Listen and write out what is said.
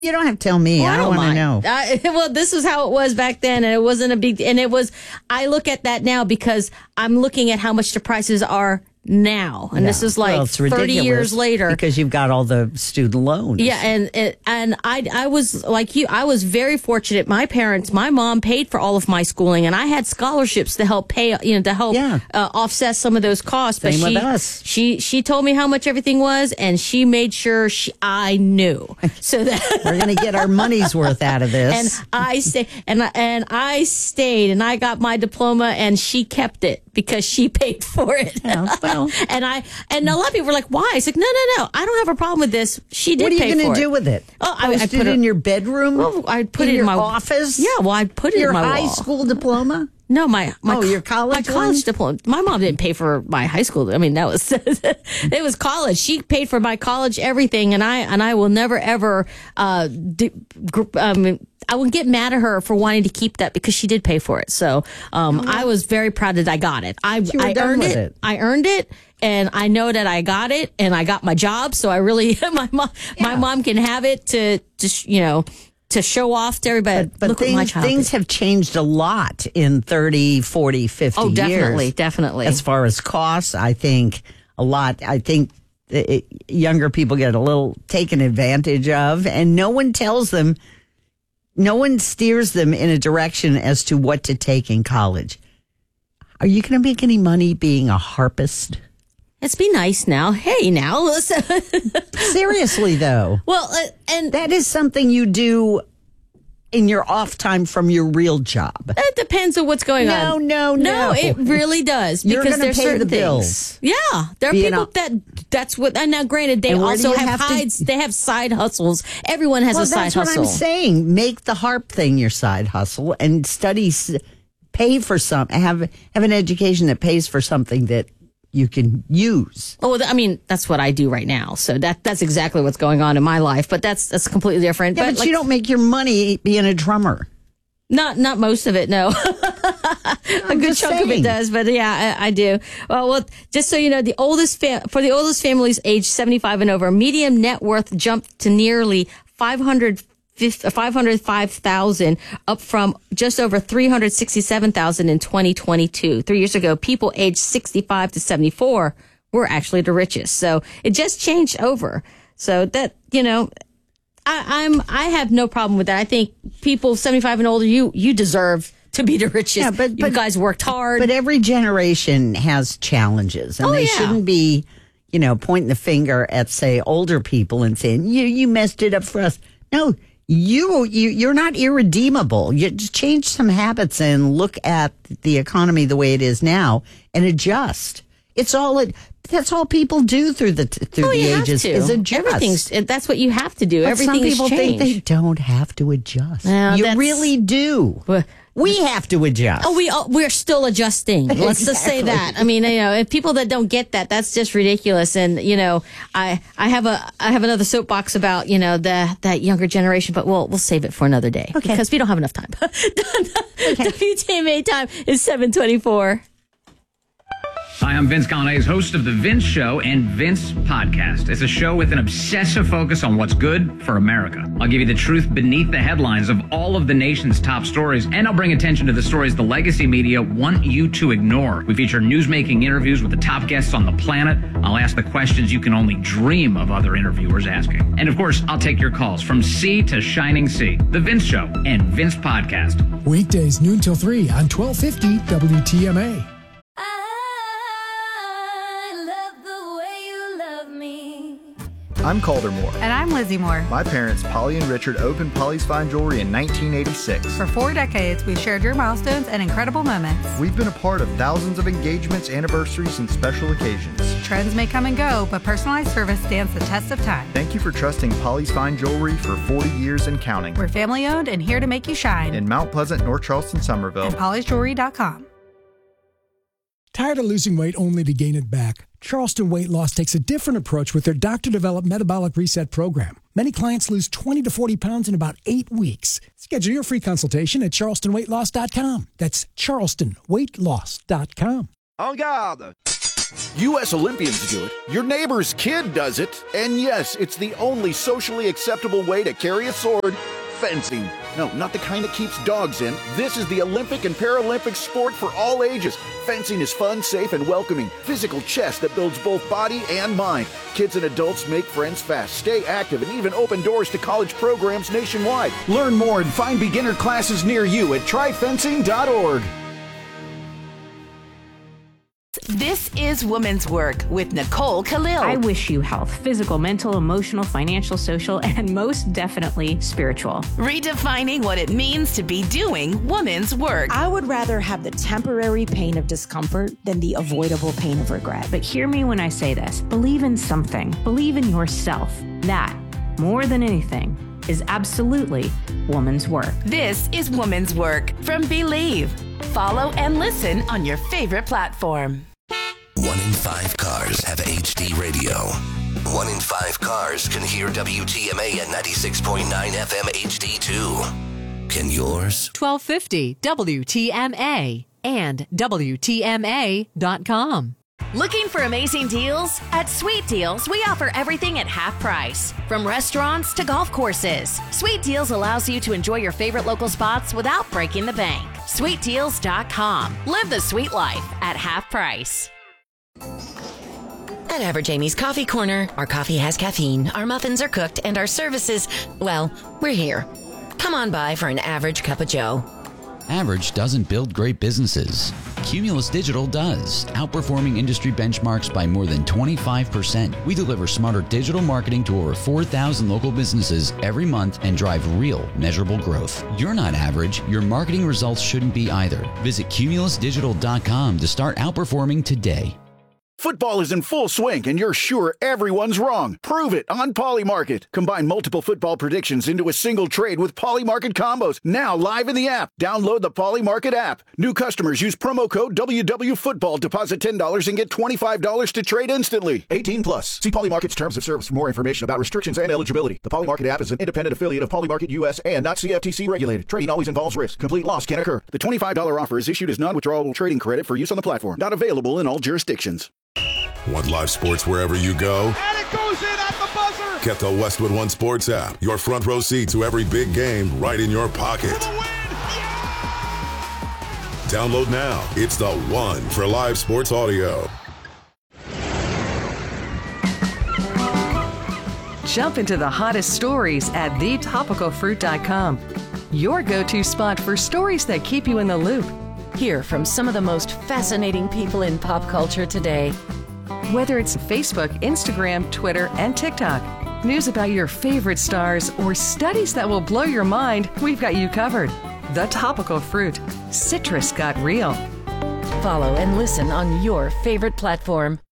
You don't have to tell me. Well, I don't want to know. Well, this is how it was back then, and it wasn't a big. And it was. I look at that now because I'm looking at how much the prices are now, and this is like it's 30 years later because you've got all the student loans. Yeah, and I was like you. I was very fortunate. My mom paid for all of my schooling, and I had scholarships to help pay, offset some of those costs. Same with us. She told me how much everything was, and she made sure I knew, so that we're going to get our money's worth out of this. And I stayed, and I got my diploma, and she kept it because she paid for it. Yeah, well. And a lot of people were like, "Why?" I was like, "No, I don't have a problem with this. She did pay for it." What are you going to do with it? Oh, I put it in your bedroom. Well, I'd put it in your my office. Yeah, well, I'd put it in my high wall. School diploma. No, your college diploma. My mom didn't pay for my high school. I mean, that was it was college. She paid for my college everything, and I will never ever I would get mad at her for wanting to keep that because she did pay for it. So I was very proud that I got it. I earned it. I earned it, and I know that I got it, and I got my job. So I really my mom can have it to show off to everybody. But look what my child things did. have changed a lot in 30, 40, 50 years. Oh, definitely. As far as costs, I think a lot. I think younger people get a little taken advantage of, and no one tells them, no one steers them in a direction as to what to take in college. Are you going to make any money being a harpist? Let's be nice now. Hey, now, listen. Seriously, though. Well, and that is something you do in your off time from your real job. It depends on what's going on. No. It really does. You're because going to there's pay certain the things. bills. Yeah, there are people that's what. And now, granted, they also have they have side hustles. Everyone has a side hustle. That's what I'm saying. Make the harp thing your side hustle and pay for some. Have an education that pays for something that you can use. Oh, I mean, that's what I do right now. So that's exactly what's going on in my life. But that's completely different. Yeah, but you don't make your money being a drummer. Not most of it, no. A good chunk of it does, but yeah, I do. Well, just so you know, for the oldest families aged 75 and over, median net worth jumped to nearly 505,000, up from just over 367,000 in 2022. 3 years ago, people aged 65 to 74 were actually the richest. So it just changed over. So that, I have no problem with that. I think people 75 and older, you deserve to be the richest. Yeah, but you guys worked hard. But every generation has challenges, and they shouldn't be, pointing the finger at, say, older people and saying, you messed it up for us. No, you're not irredeemable. You just change some habits and look at the economy the way it is now and adjust. That's all people do through the ages is adjust. That's what you have to do. But Everything's some people think they don't have to adjust. You really do. We have to adjust. We're still adjusting. Let's just say that. I mean, if people that don't get that, that's just ridiculous. And I have another soapbox about that younger generation, but we'll save it for another day because we don't have enough time. WTMA time is 7:24. Hi, I'm Vince Coglianese, host of The Vince Show and Vince Podcast. It's a show with an obsessive focus on what's good for America. I'll give you the truth beneath the headlines of all of the nation's top stories, and I'll bring attention to the stories the legacy media want you to ignore. We feature news-making interviews with the top guests on the planet. I'll ask the questions you can only dream of other interviewers asking. And of course, I'll take your calls from sea to shining sea. The Vince Show and Vince Podcast. Weekdays noon till 3 on 1250 WTMA. I'm Calder Moore. And I'm Lizzie Moore. My parents, Polly and Richard, opened Polly's Fine Jewelry in 1986. For 4 decades, we've shared your milestones and incredible moments. We've been a part of thousands of engagements, anniversaries, and special occasions. Trends may come and go, but personalized service stands the test of time. Thank you for trusting Polly's Fine Jewelry for 40 years and counting. We're family-owned and here to make you shine. In Mount Pleasant, North Charleston, Somerville. And pollysjewelry.com. Tired of losing weight only to gain it back? Charleston Weight Loss takes a different approach with their doctor-developed Metabolic Reset program. Many clients lose 20 to 40 pounds in about 8 weeks. Schedule your free consultation at charlestonweightloss.com. That's charlestonweightloss.com. En garde! U.S. Olympians do it. Your neighbor's kid does it. And yes, it's the only socially acceptable way to carry a sword. Fencing. No, not the kind that keeps dogs in. This is the Olympic and Paralympic sport for all ages. Fencing is fun, safe, and welcoming. Physical chess that builds both body and mind. Kids and adults make friends fast, stay active, and even open doors to college programs nationwide. Learn more and find beginner classes near you at tryfencing.org. This is Women's Work with Nicole Khalil. I wish you health, physical, mental, emotional, financial, social, and most definitely spiritual. Redefining what it means to be doing women's work. I would rather have the temporary pain of discomfort than the avoidable pain of regret. But hear me when I say this. Believe in something. Believe in yourself. That, more than anything, is absolutely woman's work. This is Women's Work from Believe. Follow and listen on your favorite platform. 1 in 5 cars have HD radio. 1 in 5 cars can hear WTMA at 96.9 FM HD2. Can yours? 1250 WTMA and WTMA.com. Looking for amazing deals? At Sweet Deals, we offer everything at half price. From restaurants to golf courses. Sweet Deals allows you to enjoy your favorite local spots without breaking the bank. SweetDeals.com. Live the sweet life at half price. At Average Amy's Coffee Corner, our coffee has caffeine, our muffins are cooked, and our services, well, we're here. Come on by for an average cup of joe. Average doesn't build great businesses. Cumulus Digital does, outperforming industry benchmarks by more than 25%. We deliver smarter digital marketing to over 4,000 local businesses every month and drive real, measurable growth. You're not average. Your marketing results shouldn't be either. Visit cumulusdigital.com to start outperforming today. Football is in full swing, and you're sure everyone's wrong. Prove it on Polymarket. Combine multiple football predictions into a single trade with Polymarket combos. Now live in the app. Download the Polymarket app. New customers use promo code WWFootball. Deposit $10 and get $25 to trade instantly. 18 plus. See Polymarket's terms of service for more information about restrictions and eligibility. The Polymarket app is an independent affiliate of Polymarket US and not CFTC regulated. Trading always involves risk. Complete loss can occur. The $25 offer is issued as non-withdrawable trading credit for use on the platform. Not available in all jurisdictions. Want live sports wherever you go? And it goes in at the buzzer! Get the Westwood One Sports app. Your front row seat to every big game right in your pocket. Download now. It's the one for live sports audio. Jump into the hottest stories at thetopicalfruit.com. Your go-to spot for stories that keep you in the loop. Hear from some of the most fascinating people in pop culture today. Whether it's Facebook, Instagram, Twitter, and TikTok, news about your favorite stars, or studies that will blow your mind, we've got you covered. The Topical Fruit. Citrus got real. Follow and listen on your favorite platform.